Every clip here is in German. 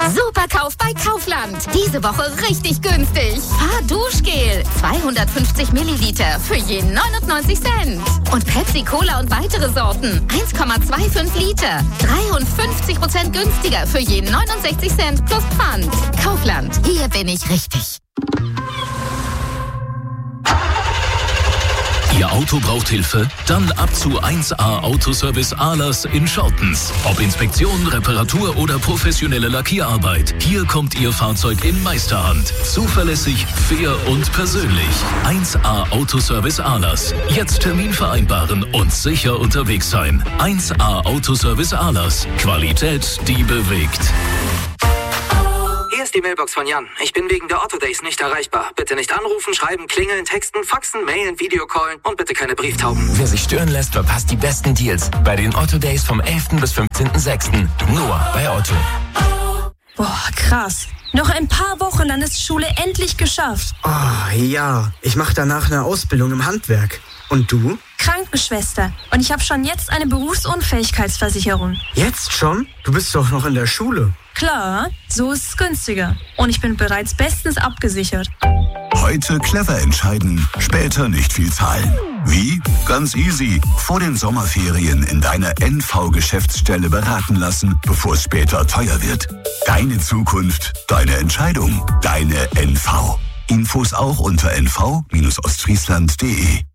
Superkauf bei Kaufland. Diese Woche richtig günstig. Fahrduschgel 250 Milliliter für je 99 Cent. Und Pepsi Cola und weitere Sorten 1,25 Liter. 53% günstiger für je 69 Cent plus Pfand. Kaufland, hier bin ich richtig. Ihr Auto braucht Hilfe? Dann ab zu 1A Autoservice Ahlers in Schottens. Ob Inspektion, Reparatur oder professionelle Lackierarbeit. Hier kommt Ihr Fahrzeug in Meisterhand. Zuverlässig, fair und persönlich. 1A Autoservice Ahlers. Jetzt Termin vereinbaren und sicher unterwegs sein. 1A Autoservice Ahlers. Qualität, die bewegt. Hier ist die Mailbox von Jan. Ich bin wegen der Otto Days nicht erreichbar. Bitte nicht anrufen, schreiben, klingeln, texten, faxen, mailen, Videocallen und bitte keine Brieftauben. Wer sich stören lässt, verpasst die besten Deals bei den Otto Days vom 11. bis 15.06. Nur bei Otto. Boah, krass. Noch ein paar Wochen, dann ist Schule endlich geschafft. Oh, ja. Ich mache danach eine Ausbildung im Handwerk. Und du? Krankenschwester. Und ich habe schon jetzt eine Berufsunfähigkeitsversicherung. Jetzt schon? Du bist doch noch in der Schule. Klar, so ist es günstiger. Und ich bin bereits bestens abgesichert. Heute clever entscheiden, später nicht viel zahlen. Wie? Ganz easy. Vor den Sommerferien in deiner NV-Geschäftsstelle beraten lassen, bevor es später teuer wird. Deine Zukunft, deine Entscheidung, deine NV. Infos auch unter nv-ostfriesland.de.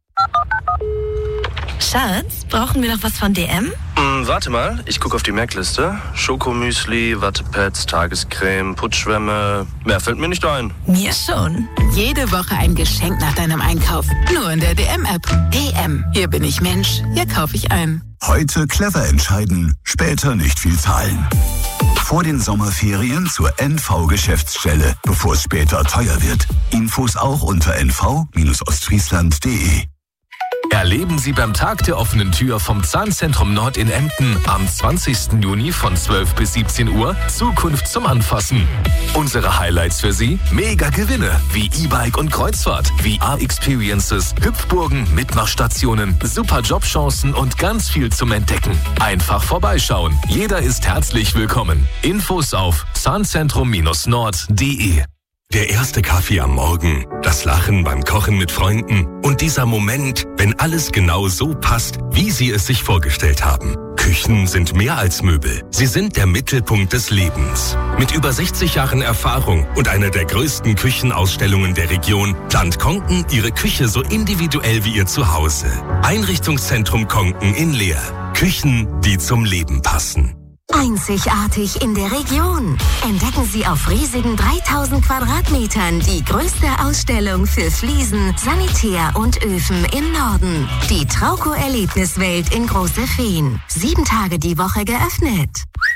Schatz, brauchen wir noch was von DM? Warte mal, ich gucke auf die Merkliste. Schokomüsli, Wattepads, Tagescreme, Putzschwämme. Mehr fällt mir nicht ein. Mir schon. Jede Woche ein Geschenk nach deinem Einkauf. Nur in der DM-App. DM, hier bin ich Mensch, hier kaufe ich ein. Heute clever entscheiden, später nicht viel zahlen. Vor den Sommerferien zur NV-Geschäftsstelle, bevor es später teuer wird. Infos auch unter nv-ostfriesland.de. Erleben Sie beim Tag der offenen Tür vom Zahnzentrum Nord in Emden am 20. Juni von 12 bis 17 Uhr Zukunft zum Anfassen. Unsere Highlights für Sie? Mega Gewinne wie E-Bike und Kreuzfahrt, VR-Experiences, Hüpfburgen, Mitmachstationen, super Jobchancen und ganz viel zum Entdecken. Einfach vorbeischauen. Jeder ist herzlich willkommen. Infos auf zahnzentrum-nord.de. Der erste Kaffee am Morgen, das Lachen beim Kochen mit Freunden und dieser Moment, wenn alles genau so passt, wie Sie es sich vorgestellt haben. Küchen sind mehr als Möbel. Sie sind der Mittelpunkt des Lebens. Mit über 60 Jahren Erfahrung und einer der größten Küchenausstellungen der Region plant Konken Ihre Küche so individuell wie Ihr Zuhause. Einrichtungszentrum Konken in Leer. Küchen, die zum Leben passen. Einzigartig in der Region. Entdecken Sie auf riesigen 3000 Quadratmetern die größte Ausstellung für Fliesen, Sanitär und Öfen im Norden. Die Trauco-Erlebniswelt in Große Feen. 7 Tage die Woche geöffnet.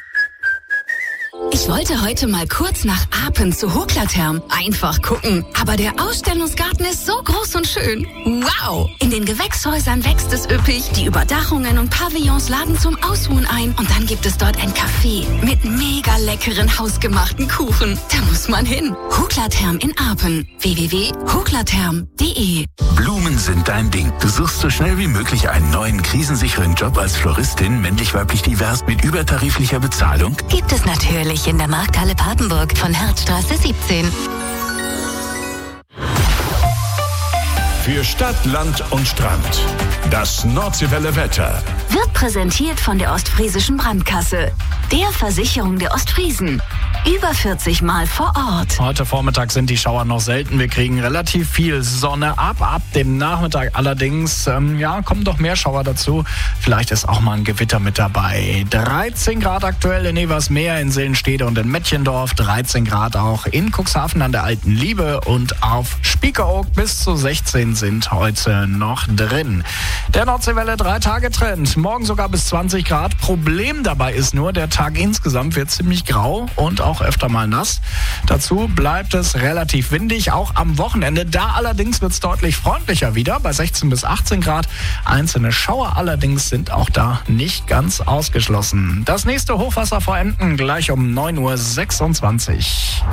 Ich wollte heute mal kurz nach Apen zu Hoklatherm. Einfach gucken. Aber der Ausstellungsgarten ist so groß und schön. Wow! In den Gewächshäusern wächst es üppig. Die Überdachungen und Pavillons laden zum Ausruhen ein. Und dann gibt es dort ein Café mit mega leckeren hausgemachten Kuchen. Da muss man hin. Hoklatherm in Apen. www.hoklatherm.de. Blumen sind dein Ding. Du suchst so schnell wie möglich einen neuen, krisensicheren Job als Floristin, männlich-weiblich divers mit übertariflicher Bezahlung? Gibt es natürlich in der Markthalle Papenburg von Herzstraße 17. Für Stadt, Land und Strand. Das Nordseewelle Wetter. Wird präsentiert von der Ostfriesischen Brandkasse. Der Versicherung der Ostfriesen. Über 40 Mal vor Ort. Heute Vormittag sind die Schauer noch selten. Wir kriegen relativ viel Sonne ab. Ab dem Nachmittag allerdings, kommen doch mehr Schauer dazu. Vielleicht ist auch mal ein Gewitter mit dabei. 13 Grad aktuell in Eversmeer, in Seelenstede und in Mettchendorf. 13 Grad auch in Cuxhaven an der Alten Liebe. Und auf Spiekeroog bis zu 16 sind heute noch drin. Der Nordseewelle 3-Tage-Trend. Morgen sogar bis 20 Grad. Problem dabei ist nur, der Tag insgesamt wird ziemlich grau und auch öfter mal nass. Dazu bleibt es relativ windig, auch am Wochenende. Da allerdings wird es deutlich freundlicher wieder, bei 16 bis 18 Grad. Einzelne Schauer allerdings sind auch da nicht ganz ausgeschlossen. Das nächste Hochwasser vor Emden gleich um 9.26 Uhr.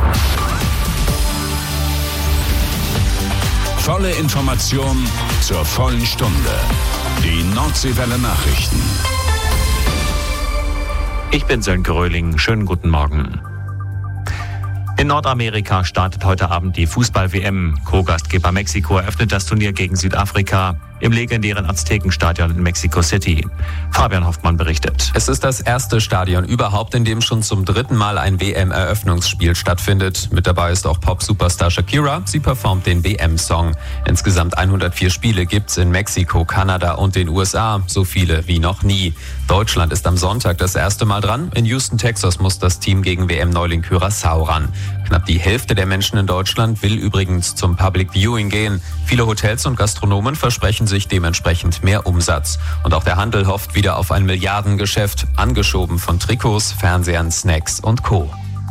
Volle Information zur vollen Stunde. Die Nordseewelle Nachrichten. Ich bin Sönke Röhling. Schönen guten Morgen. In Nordamerika startet heute Abend die Fußball-WM. Co-Gastgeber Mexiko eröffnet das Turnier gegen Südafrika im legendären Aztekenstadion in Mexico City. Fabian Hoffmann berichtet. Es ist das erste Stadion überhaupt, in dem schon zum 3. Mal ein WM-Eröffnungsspiel stattfindet. Mit dabei ist auch Pop-Superstar Shakira. Sie performt den WM-Song. Insgesamt 104 Spiele gibt's in Mexiko, Kanada und den USA. So viele wie noch nie. Deutschland ist am Sonntag das erste Mal dran. In Houston, Texas muss das Team gegen WM-Neuling Curaçao ran. Knapp die Hälfte der Menschen in Deutschland will übrigens zum Public Viewing gehen. Viele Hotels und Gastronomen versprechen sich dementsprechend mehr Umsatz. Und auch der Handel hofft wieder auf ein Milliardengeschäft, angeschoben von Trikots, Fernsehern, Snacks und Co.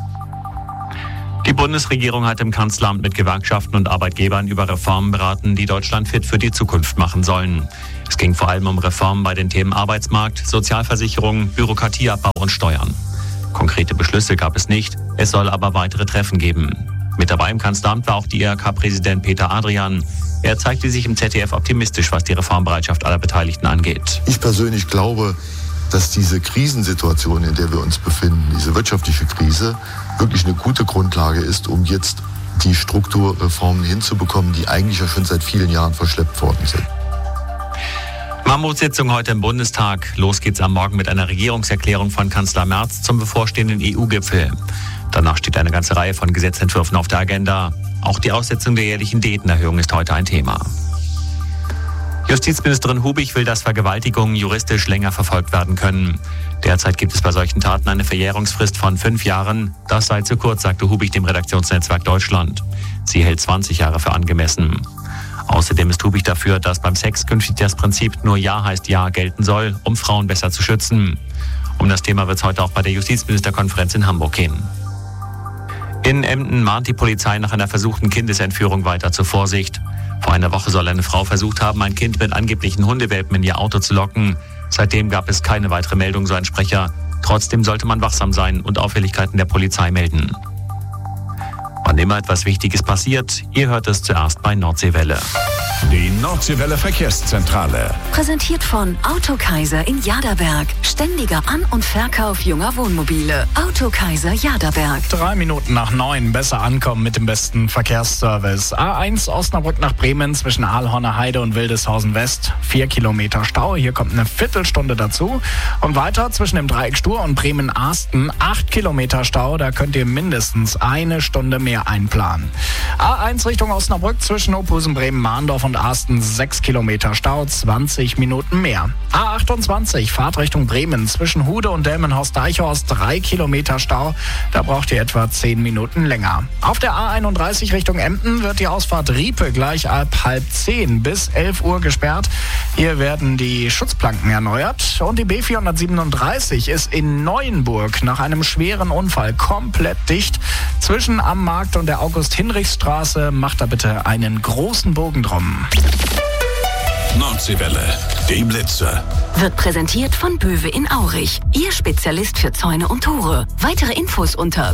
Die Bundesregierung hat im Kanzleramt mit Gewerkschaften und Arbeitgebern über Reformen beraten, die Deutschland fit für die Zukunft machen sollen. Es ging vor allem um Reformen bei den Themen Arbeitsmarkt, Sozialversicherung, Bürokratieabbau und Steuern. Konkrete Beschlüsse gab es nicht, es soll aber weitere Treffen geben. Mit dabei im Kanzleramt war auch die IHK-Präsident Peter Adrian. Er zeigte sich im ZDF optimistisch, was die Reformbereitschaft aller Beteiligten angeht. Ich persönlich glaube, dass diese Krisensituation, in der wir uns befinden, diese wirtschaftliche Krise, wirklich eine gute Grundlage ist, um jetzt die Strukturreformen hinzubekommen, die eigentlich ja schon seit vielen Jahren verschleppt worden sind. Mammutsitzung heute im Bundestag. Los geht's am Morgen mit einer Regierungserklärung von Kanzler Merz zum bevorstehenden EU-Gipfel. Danach steht eine ganze Reihe von Gesetzentwürfen auf der Agenda. Auch die Aussetzung der jährlichen Diätenerhöhung ist heute ein Thema. Justizministerin Hubig will, dass Vergewaltigungen juristisch länger verfolgt werden können. Derzeit gibt es bei solchen Taten eine Verjährungsfrist von 5 Jahren. Das sei zu kurz, sagte Hubig dem Redaktionsnetzwerk Deutschland. Sie hält 20 Jahre für angemessen. Außerdem ist Hubig dafür, dass beim Sex künftig das Prinzip nur Ja heißt Ja gelten soll, um Frauen besser zu schützen. Um das Thema wird es heute auch bei der Justizministerkonferenz in Hamburg gehen. In Emden mahnt die Polizei nach einer versuchten Kindesentführung weiter zur Vorsicht. Vor einer Woche soll eine Frau versucht haben, ein Kind mit angeblichen Hundewelpen in ihr Auto zu locken. Seitdem gab es keine weitere Meldung, so ein Sprecher. Trotzdem sollte man wachsam sein und Auffälligkeiten der Polizei melden. Wann immer etwas Wichtiges passiert, ihr hört es zuerst bei Nordseewelle. Die Nordseewelle Verkehrszentrale. Präsentiert von Autokaiser in Jaderberg. Ständiger An- und Verkauf junger Wohnmobile. Autokaiser Jaderberg. 9:03. Besser ankommen mit dem besten Verkehrsservice. A1 Osnabrück nach Bremen zwischen Aalhorner Heide und Wildeshausen West. 4 Kilometer Stau. Hier kommt eine Viertelstunde dazu. Und weiter zwischen dem Dreieck Stur und Bremen-Ahsten 8 Kilometer Stau. Da könnt ihr mindestens eine Stunde mehr einplanen. A1 Richtung Osnabrück zwischen Ophusen, Bremen-Mahndorf und Ahsten 6 Kilometer Stau, 20 Minuten mehr. A28 Fahrtrichtung Bremen zwischen Hude und Delmenhorst-Deichhorst 3 Kilometer Stau. Da braucht ihr etwa 10 Minuten länger. Auf der A31 Richtung Emden wird die Ausfahrt Riepe gleich ab 9:30 bis 11 Uhr gesperrt. Hier werden die Schutzplanken erneuert. Und die B437 ist in Neuenburg nach einem schweren Unfall komplett dicht. Zwischen am Markt und der August-Hinrichs-Straße macht da bitte einen großen Bogen drum. Nordseewelle, die Blitze. Wird präsentiert von Böwe in Aurich. Ihr Spezialist für Zäune und Tore. Weitere Infos unter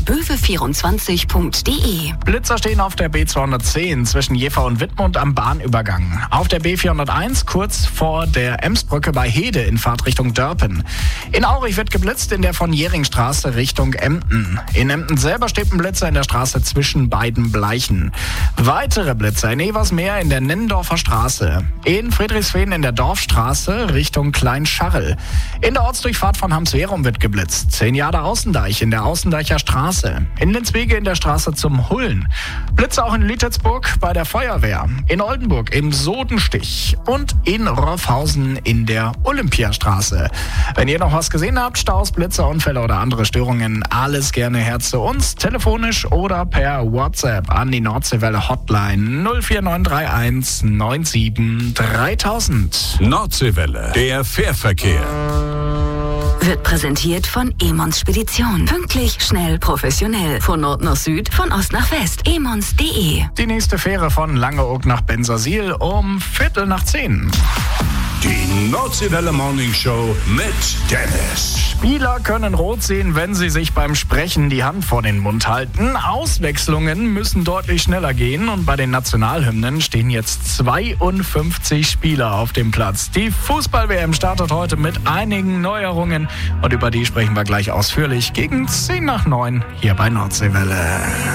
böwe24.de. Blitzer stehen auf der B210 zwischen Jever und Wittmund am Bahnübergang. Auf der B401 kurz vor der Emsbrücke bei Hede in Fahrtrichtung Dörpen. In Aurich wird geblitzt in der von Järingstraße Richtung Emden. In Emden selber steht ein Blitzer in der Straße zwischen beiden Bleichen. Weitere Blitzer in Eversmeer in der Nennendorfer Straße. In Friedrichsfehn in der Dorfstraße Richtung Kleinscharrel. In der Ortsdurchfahrt von Hamsverum wird geblitzt. 10 Jahre Außendeich in der Außendeicher Straße. In Linswege in der Straße zum Hullen. Blitze auch in Lietetsburg bei der Feuerwehr. In Oldenburg im Sodenstich. Und in Roffhausen in der Olympiastraße. Wenn ihr noch was gesehen habt, Staus, Blitzer, Unfälle oder andere Störungen, alles gerne her zu uns. Telefonisch oder per WhatsApp an die Nordseewelle Hotline 04931 97 3000. Nordseewelle, der Fährverkehr. Wird präsentiert von Emons Spedition. Pünktlich, schnell, professionell. Von Nord nach Süd, von Ost nach West. emons.de. Die nächste Fähre von Langeoog nach Bensersiel um 9:15. Die Nordseewelle Morning Show mit Dennis. Spieler können rot sehen, wenn sie sich beim Sprechen die Hand vor den Mund halten. Auswechslungen müssen deutlich schneller gehen und bei den Nationalhymnen stehen jetzt 52 Spieler auf dem Platz. Die Fußball-WM startet heute mit einigen Neuerungen und über die sprechen wir gleich ausführlich gegen 8:50 hier bei Nordseewelle.